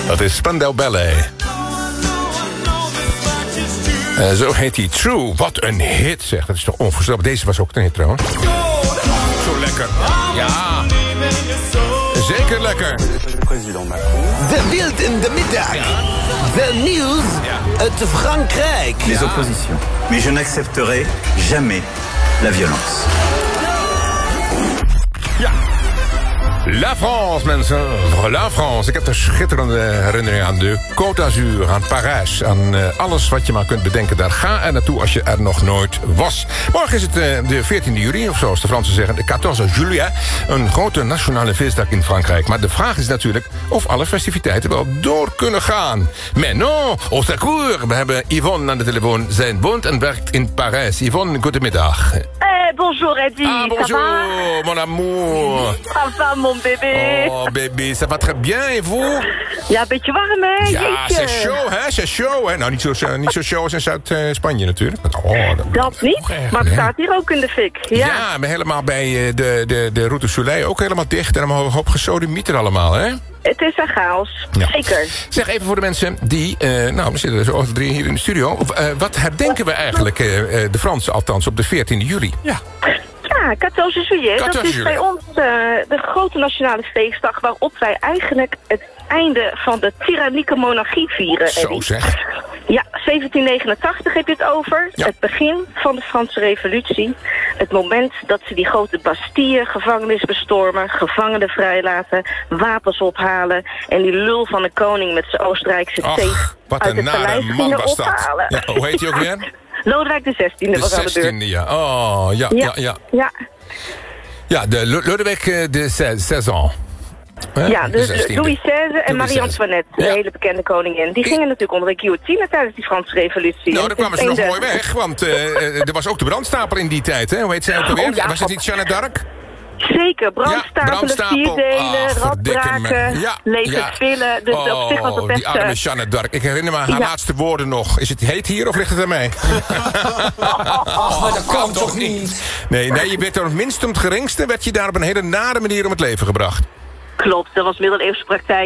Dat is Spandau Ballet. Zo heet hij. True. Wat een hit, zeg. Dat is toch onvoorstelbaar. Deze was ook een hit, trouwens. Zo lekker. Ja. Zeker lekker. De Bild in de middag. Wel nieuws uit Frankrijk. Les oppositions. Mais je n'accepterai jamais la violence. Ja. La France, mensen. La France. Ik heb een schitterende herinnering aan de Côte d'Azur, aan Parijs, aan alles wat je maar kunt bedenken. Daar ga er naartoe als je er nog nooit was. Morgen is het de 14e juli, of zoals de Fransen zeggen, de 14 juillet. Een grote nationale feestdag in Frankrijk. Maar de vraag is natuurlijk of alle festiviteiten wel door kunnen gaan. Mais non, au secours. We hebben Yvonne aan de telefoon. Zij woont en werkt in Parijs. Yvonne, goedemiddag. Bonjour Eddy, Ah, bonjour, ça va? mon amour. Ça va mon bébé? Oh, baby, ça va très bien, et vous? Ja, een beetje warm, hè? Ja, Jeetje. c'est chaud, hè? C'est chaud, hè? Nou, niet zo show als in Zuid-Spanje natuurlijk. Dat niet, maar het staat hier ook in de fik. Ja, maar helemaal bij de Route du Soleil ook helemaal dicht. En een hoop gesodemieter allemaal, hè? Het is een chaos, Ja. zeker. Zeg even voor de mensen die... we zitten er zo over 3 hier in de studio. Wat herdenken we eigenlijk, de Fransen althans, op de 14e juli? Ja. Ja, 14 juillet, 14 dat is juillet. bij ons de grote nationale feestdag... waarop wij eigenlijk het einde van de tyrannieke monarchie vieren, Zo Eddy. zeg. Ja, 1789 heb je het over. Ja. Het begin van de Franse revolutie. Het moment dat ze die grote Bastille-gevangenis bestormen... gevangenen vrijlaten, wapens ophalen... en die lul van de koning met zijn Oostenrijkse Ach, teeg wat uit een het nare paleis man gingen was dat. ophalen. Ja, hoe heet hij ook weer? Lodewijk de 16e was aan de De beurt. 16e, ja. Oh, ja. Ja. Ja, de Lodewijk de 16. Ja, De dus 16e. Louis XVI en Marie-Antoinette, de Ja. hele bekende koningin... die gingen natuurlijk onder de guillotine tijdens die Franse revolutie. Nou, daar kwamen ze nog En mooi weg, want er was ook de brandstapel in die tijd, hè? Hoe heet zij ook alweer? Oh, ja, Was het niet Jeanne d'Arc? Zeker, brandstapelen, brandstapel. vierdelen, Ah, verdikke me. radbraken, Ja, lege ja. villen. Dus op zich was het best... die arme Jeanne d'Arc. Ik herinner me haar Ja. laatste woorden nog. Is het heet hier of ligt het aan mij? Maar dat kan toch niet? Nee, je werd er minst om het geringste... werd je daar op een hele nare manier om het leven gebracht. Klopt, dat was middeleeuwse praktijk.